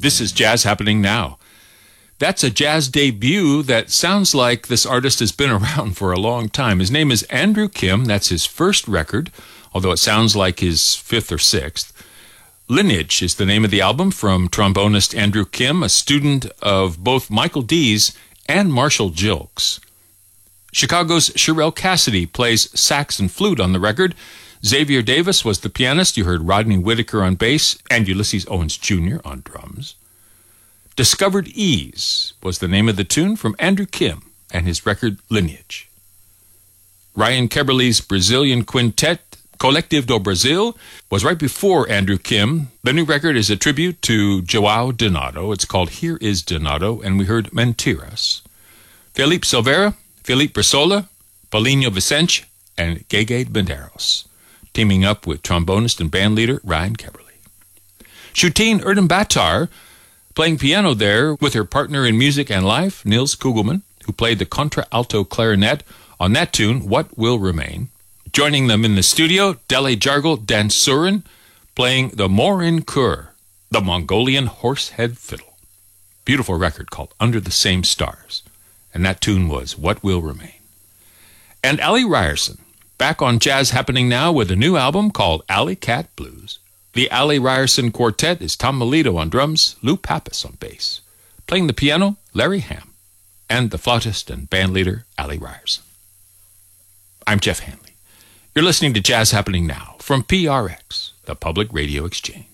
This is Jazz Happening Now. That's a jazz debut that sounds like this artist has been around for a long time. His name is Andrew Kim. That's his first record, although it sounds like his fifth or sixth. Lineage is the name of the album from trombonist Andrew Kim, a student of both Michael Dees and Marshall Gilks. Chicago's Sherelle Cassidy plays sax and flute on the record. Xavier Davis was the pianist. You heard Rodney Whitaker on bass and Ulysses Owens Jr. on drums. Discovered Ease was the name of the tune from Andrew Kim and his record Lineage. Ryan Keberle's Brazilian quintet Collective do Brasil was right before Andrew Kim. The new record is a tribute to Joao Donato. It's called Here is Donato, and we heard Mentiras. Felipe Silveira, Felipe Brissola, Paulinho Vicente, and Gege Medeiros, teaming up with trombonist and bandleader Ryan Keberle. Shutine Erdem-Batar, playing piano there with her partner in music and life, Nils Kugelman, who played the contra-alto clarinet on that tune, What Will Remain. Joining them in the studio, Dele Jargel Dansurin, playing the Morin Kur, the Mongolian horsehead fiddle. Beautiful record called Under the Same Stars, and that tune was What Will Remain. And Allie Ryerson, back on Jazz Happening Now with a new album called Alley Cat Blues. The Allie Ryerson Quartet is Tom Melito on drums, Lou Pappas on bass. Playing the piano, Larry Hamm, and the flautist and bandleader, Allie Ryerson. I'm Jeff Hanley. You're listening to Jazz Happening Now from PRX, the Public Radio Exchange.